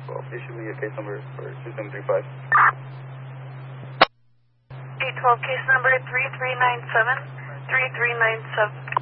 812. Issue me a case number for 2735. 812, case number 3397. 3397.